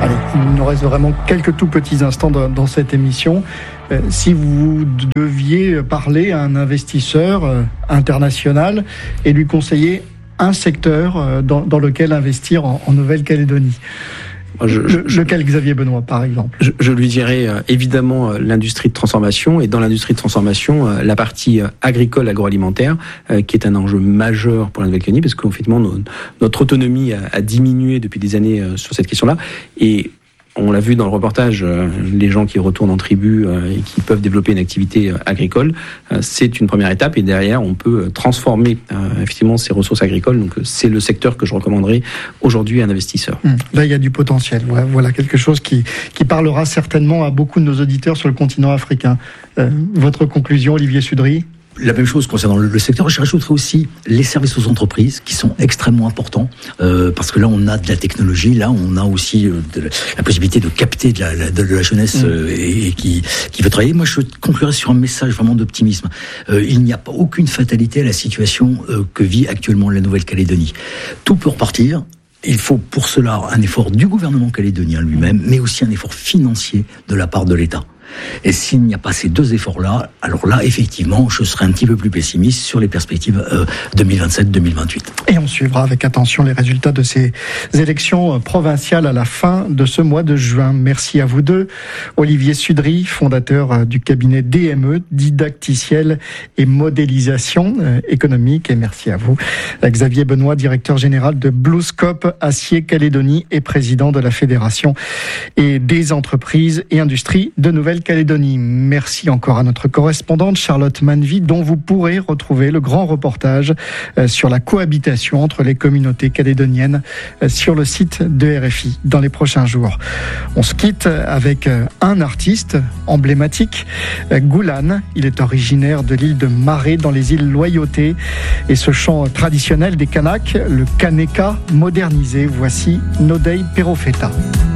Allez, il nous reste vraiment quelques tout petits instants dans cette émission. Si vous deviez parler à un investisseur international et lui conseiller un secteur dans lequel investir en Nouvelle-Calédonie, lequel, Xavier Benoît, par exemple? Je lui dirais évidemment l'industrie de transformation, et dans l'industrie de transformation, la partie agricole, agroalimentaire, qui est un enjeu majeur pour la Nouvelle-Calédonie, parce qu'effectivement notre autonomie a diminué depuis des années sur cette question-là, et on l'a vu dans le reportage, les gens qui retournent en tribu et qui peuvent développer une activité agricole, c'est une première étape, et derrière on peut transformer effectivement ces ressources agricoles. Donc c'est le secteur que je recommanderais aujourd'hui à un investisseur. Là il y a du potentiel, voilà quelque chose qui parlera certainement à beaucoup de nos auditeurs sur le continent africain. Votre conclusion, Olivier Sudry? La même chose concernant le secteur. Je rajouterai aussi les services aux entreprises qui sont extrêmement importants parce que là on a de la technologie, là on a aussi la possibilité de capter de la jeunesse et qui veut travailler. Moi je conclurai sur un message vraiment d'optimisme. Il n'y a pas aucune fatalité à la situation que vit actuellement la Nouvelle-Calédonie. Tout peut repartir. Il faut pour cela un effort du gouvernement calédonien lui-même, mais aussi un effort financier de la part de l'État. Et s'il n'y a pas ces deux efforts-là, alors là, effectivement, je serai un petit peu plus pessimiste sur les perspectives 2027-2028. Et on suivra avec attention les résultats de ces élections provinciales à la fin de ce mois de juin. Merci à vous deux. Olivier Sudry, fondateur du cabinet DME, didacticiel et modélisation économique. Et merci à vous, Xavier Benoît, directeur général de BlueScope Acier Calédonie et président de la Fédération et des entreprises et industries de Nouvelle-Calédonie. Merci encore à notre correspondante Charlotte Manvy, dont vous pourrez retrouver le grand reportage sur la cohabitation entre les communautés calédoniennes sur le site de RFI dans les prochains jours. On se quitte avec un artiste emblématique, Goulan. Il est originaire de l'île de Maré dans les îles Loyauté, et ce chant traditionnel des Kanaks, le Kaneka modernisé. Voici Nodei Perofeta.